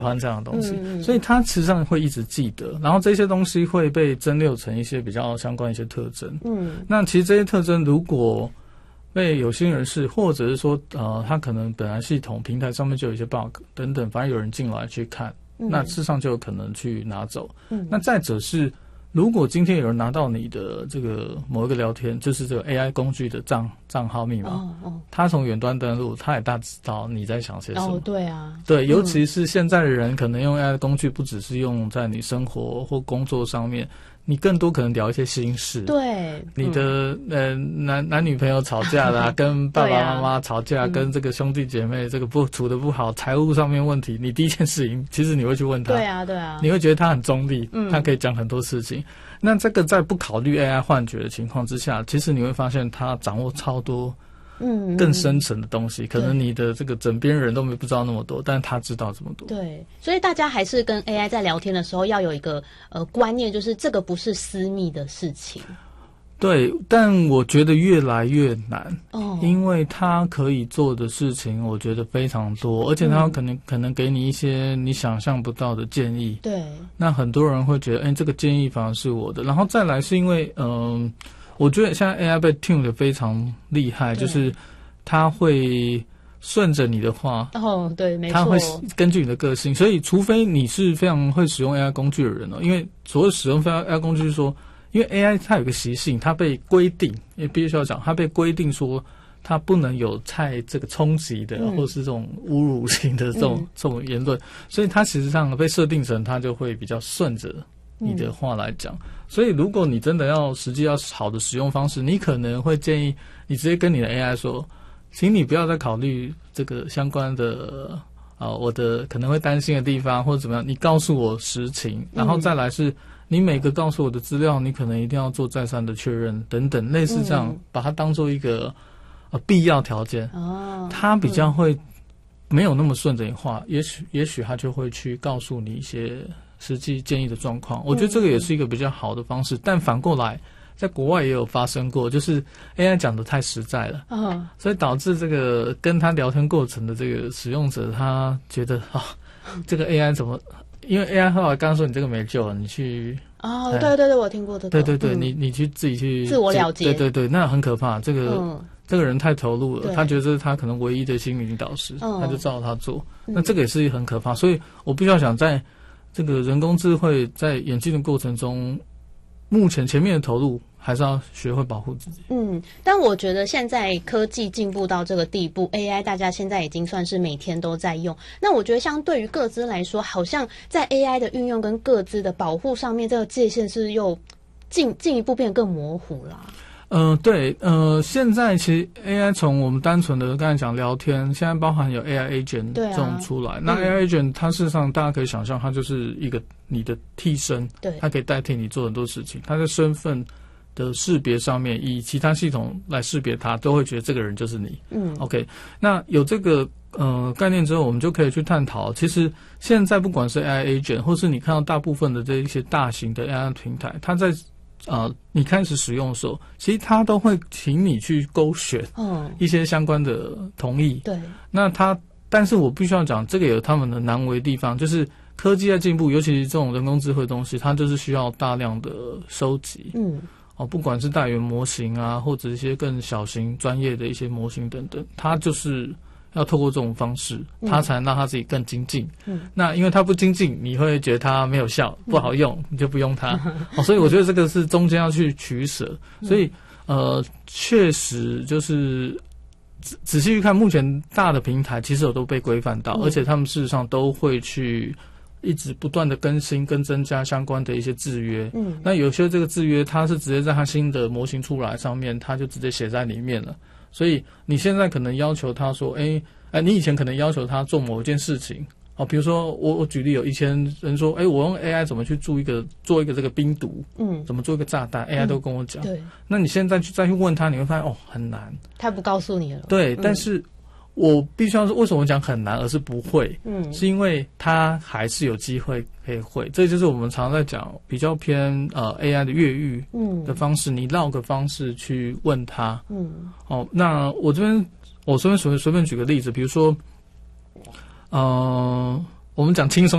欢这样的东西，所以它实际上会一直记得，然后这些东西会被蒸馏成一些比较相关一些特征。那其实这些特征如果被有心人士，或者是说他可能本来系统平台上面就有一些 bug 等等，反正有人进来去看，那事实上就有可能去拿走。那再者是，如果今天有人拿到你的这个某一个聊天，就是这个 AI 工具的账号密码，他从远端登录，他也大知道你在想些什么。 对啊， 对，尤其是现在的人，可能用 AI 的工具不只是用在你生活或工作上面，你更多可能聊一些心事。 对， 你的男女朋友吵架啦，跟爸爸妈妈吵架，跟这个兄弟姐妹这个处得不好，财务上面问题，你第一件事情其实你会去问他。 对啊，你会觉得他很中立，他可以讲很多事情。那这个在不考虑 AI 幻觉的情况之下，其实你会发现他掌握超多更深层的东西，可能你的这个枕边人都不知道那么多，但是他知道这么多。 对，所以大家还是跟 AI 在聊天的时候要有一个观念，就是这个不是私密的事情。 对，但我觉得越来越难，因为他可以做的事情，我觉得非常多，而且他可能给你一些你想象不到的建议。 对， 那很多人会觉得，这个建议反而是我的。然后再来是因为，我觉得现在 AI 被 tune 得非常厉害，就是他会顺着你的话， 对，没错， 他会根据你的个性，所以除非你是非常会使用 AI 工具的人因为所谓使用 AI 工具是说。因为 AI 它有个习性，它被规定，也必须要讲，它被规定说它不能有太这个冲击的，或是这种侮辱性的这种言论，所以它其实上被设定成它就会比较顺着你的话来讲。所以如果你真的要实际要好的使用方式，你可能会建议你直接跟你的 AI 说，请你不要再考虑这个相关的我的可能会担心的地方或者怎么样，你告诉我实情，然后再来是。你每个告诉我的资料，你可能一定要做再三的确认，等等，类似这样，把它当做一个必要条件。他比较会没有那么顺着你话，也许他就会去告诉你一些实际建议的状况。我觉得这个也是一个比较好的方式，但反过来，在国外也有发生过，就是 AI 讲的太实在了，所以导致这个跟他聊天过程的这个使用者，他觉得这个 AI 怎么？因为 AI 后来刚刚说你这个没救了，你去对，我听过这个。 对，你去自己去自我了解。 对，那很可怕。这个人太投入了，他觉得这是他可能唯一的心灵导师，他就照他做。那这个也是很可怕，所以我必须要想，在这个人工智慧在演进的过程中，目前前面的投入还是要学会保护自己。 但我觉得现在科技进步到这个地步 ，AI 大家现在已经算是每天都在用。那我觉得相对于个资来说，好像在 AI 的运用跟个资的保护上面，这个界限是又进一步变得更模糊啦。 对，现在其实 AI 从我们单纯的刚才讲聊天，现在包含有 AI agent 这种出来。那 AI agent 它事实上大家可以想象，它就是一个你的替身，对，它可以代替你做很多事情。它在身份的识别上面，以其他系统来识别它，都会觉得这个人就是你。OK， 那有这个概念之后，我们就可以去探讨。其实现在不管是 AI agent， 或是你看到大部分的这一些大型的 AI 平台，它在你开始使用的时候，其实它都会请你去勾选一些相关的同意。对，那但是我必须要讲，这个有他们的难为地方，就是科技在进步，尤其是这种人工智慧的东西，它就是需要大量的收集。不管是大语言模型啊，或者一些更小型专业的一些模型等等，它就是要透过这种方式，它才能让它自己更精进。那因为它不精进，你会觉得它没有效，不好用，你就不用它。所以我觉得这个是中间要去取舍。所以确实就是仔细去看，目前大的平台其实有都被规范到，而且他们事实上都会去一直不断的更新跟增加相关的一些制约。那有些这个制约它是直接在它新的模型出来上面，它就直接写在里面了。所以你现在可能要求他说，你以前可能要求他做某一件事情，比如说我举例，有以前人说，我用 AI 怎么去做一个这个冰毒，怎么做一个炸弹，AI 都跟我讲。对，那你现在再去问他，你会发现很难， 他不告诉你了。 对，但是我必须要说，为什么我讲很难，而是不会？是因为他还是有机会可以会。这就是我们常在讲比较偏AI 的越狱的方式，你绕个方式去问他。那我这边随便举个例子，比如说，我我们讲轻松